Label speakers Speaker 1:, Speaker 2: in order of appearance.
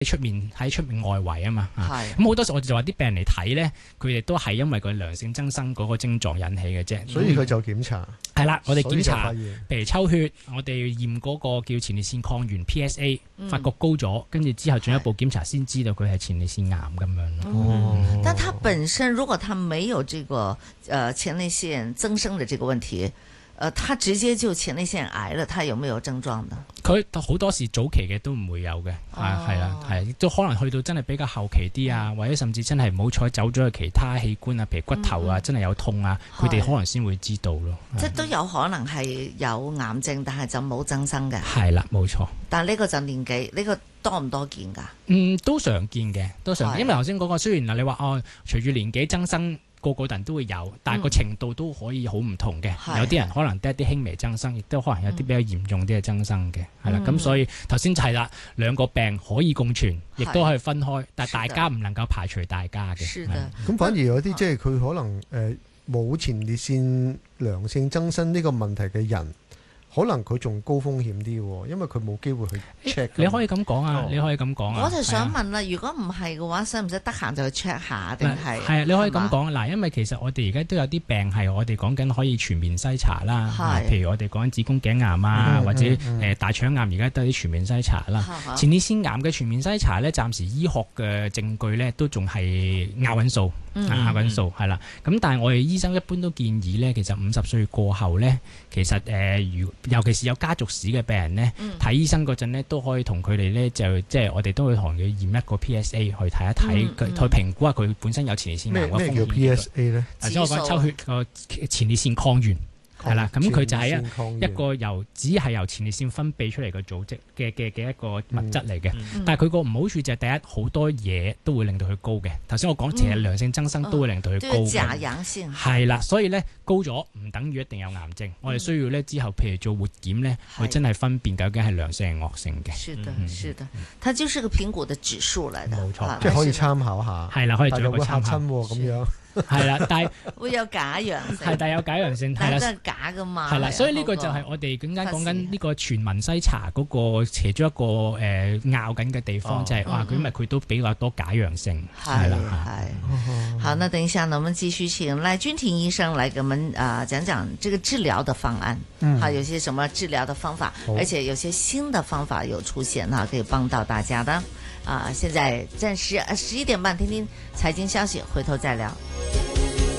Speaker 1: 喺出面外圍啊嘛，咁好多時我哋就話啲病人嚟睇咧，佢哋都係因為個良性增生嗰個症狀引起嘅啫，
Speaker 2: 所以佢就檢查。
Speaker 1: 係啦，我哋檢查，譬如抽血，我哋驗嗰個叫前列腺抗原 PSA，發覺高咗，跟住之後進一步檢查先知道佢係前列腺癌咁樣。
Speaker 3: 但他本身如果他沒有這個前列腺增生的這個問題，他直接就前列腺癌了，他有沒有症狀呢？
Speaker 1: 佢好多時早期嘅都唔會有嘅，係啦，係都可能去到真係比較後期啲啊，或者甚至真係唔好彩走咗去其他器官啊，譬如骨頭啊，真係有痛啊，佢哋可能先會知道咯。
Speaker 3: 即係都有可能係有癌症，但係就冇增生嘅。
Speaker 1: 係啦，冇錯。
Speaker 3: 但係呢個就年紀，呢個多唔多見㗎？
Speaker 1: 都常見嘅，都常見。因為頭先嗰個雖然你話隨住年紀增生。個人都會有，但係個程度都可以好唔同嘅。有啲人可能得一啲輕微增生，亦都可能有啲比較嚴重啲嘅增生嘅，係啦。咁所以頭先就係啦，兩個病可以共存，亦都可以分開，但係大家唔能夠排除大家嘅。
Speaker 3: 是的。
Speaker 2: 咁反而有啲即係佢可能冇前列腺良性增生呢個問題嘅人。可能佢仲高風險啲喎，因為佢冇機會去 check。
Speaker 1: 你可以咁講啊，你可以咁講啊。
Speaker 3: 我就想問啦，如果唔係嘅話，使唔使得閒就去 check 下定係？
Speaker 1: 係啊，你可以咁講嗱，因為其實我哋而家都有啲病係我哋講緊可以全面篩查啦。譬如我哋講緊子宮頸癌啊，或者大腸癌，而家都有啲全面篩查啦。前列腺癌嘅全面篩查咧，暫時醫學嘅證據咧都仲係拗緊數。亞穩數係啦，咁但係我哋醫生一般都建議咧，其實50歲過後咧，其實尤其是有家族史嘅病人咧，睇醫生嗰陣咧，都可以同佢哋咧就即係我哋都會同佢驗一個 PSA 去睇一睇，去評估下佢本身有前列腺癌嘅風險。
Speaker 2: 咩叫 PSA 咧？
Speaker 1: 頭先我講抽血個前列腺抗原。係啦，咁佢就係一個只係由前列腺分泌出嚟嘅組織嘅一個物質嚟嘅，但係佢個唔好處就係第一好多嘢都會令到佢高嘅。頭先我講其實良性增生都會令到佢高嘅。
Speaker 3: 假陽性
Speaker 1: 係啦，所以咧高咗唔等於一定有癌症。我哋需要咧之後譬如做活檢咧，去真係分辨究竟係良性定惡性嘅。
Speaker 3: 是的，是的，它就是個評估的指數嚟嘅。
Speaker 1: 冇錯，
Speaker 2: 即係可以參考下。
Speaker 1: 係啦，可以做一個參考
Speaker 2: 咁樣。
Speaker 1: 係啦，但係
Speaker 3: 會有假陽性，
Speaker 1: 係但有假陽性，係啦，
Speaker 3: 真係假噶嘛，
Speaker 1: 係啦，所以呢個就係我哋更加講緊呢個全民篩查嗰個其中一個拗緊嘅地方，就係哇，因為佢都比較多假陽性，係啦，
Speaker 3: 係。好，那等一下呢，我們繼續請賴君婷醫生來給我們講講這個治療的方案，有些什麼治療的方法，而且有些新的方法有出現哈，可以幫到大家的。現在暫時11點半，聽聽財經消息，回頭再聊。